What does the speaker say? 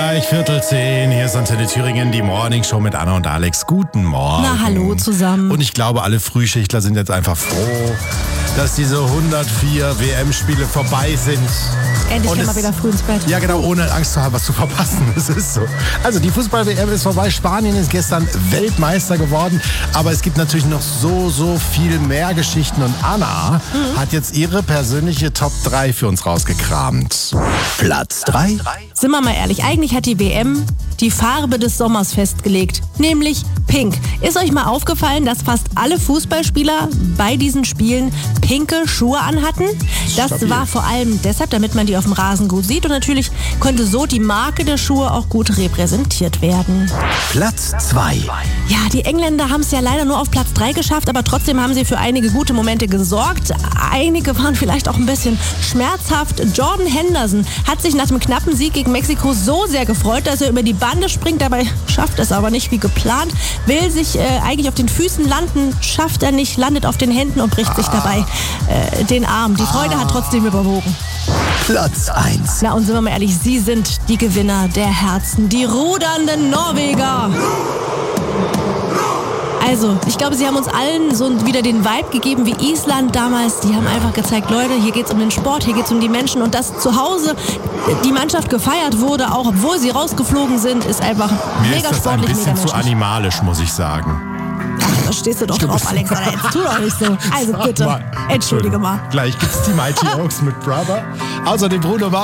Gleich 9:45, hier ist Antenne Thüringen, die Morning Show mit Anna und Alex. Guten Morgen. Na, hallo zusammen. Und ich glaube, alle Frühschichtler sind jetzt einfach froh, dass diese 104 WM-Spiele vorbei sind. Endlich können wir wieder früh ins Bett. Ja, genau, ohne Angst zu haben, was zu verpassen. Das ist so. Also die Fußball-WM ist vorbei. Spanien ist gestern Weltmeister geworden. Aber es gibt natürlich noch so viel mehr Geschichten. Und Anna hat jetzt ihre persönliche Top 3 für uns rausgekramt. Platz 3. Sind wir mal ehrlich, eigentlich hat die WM die Farbe des Sommers festgelegt, nämlich pink. Ist euch mal aufgefallen, dass fast alle Fußballspieler bei diesen Spielen pinke Schuhe anhatten? Das Stabil. war vor allem deshalb, damit man die auf dem Rasen gut sieht, und natürlich konnte so die Marke der Schuhe auch gut repräsentiert werden. Platz 2. Ja, die Engländer haben es ja leider nur auf Platz 3 geschafft, aber trotzdem haben sie für einige gute Momente gesorgt. Einige waren vielleicht auch ein bisschen schmerzhaft. Jordan Henderson hat sich nach dem knappen Sieg gegen Mexiko so sehr gefreut, dass er über die Bande springt. Dabei schafft es aber nicht wie geplant. Will sich eigentlich auf den Füßen landen, schafft er nicht, landet auf den Händen und bricht sich dabei den Arm. Die Freude hat trotzdem überwogen. Platz 1. Na, und sind wir mal ehrlich, sie sind die Gewinner der Herzen, die rudernden Norweger. Also, ich glaube, sie haben uns allen so wieder den Vibe gegeben wie Island damals. Die haben einfach gezeigt, Leute, hier geht's um den Sport, hier geht's um die Menschen. Und dass zu Hause die Mannschaft gefeiert wurde, auch obwohl sie rausgeflogen sind, ist einfach Mir mega ist das ein sportlich, bisschen mega zu menschlich. animalisch, muss ich sagen. Ach, da stehst du doch drauf, Alexander. Jetzt tu doch nicht so. Also bitte, entschuldige mal. Gleich gibt's die Mighty Oaks mit Brother. Außerdem Bruno Mars.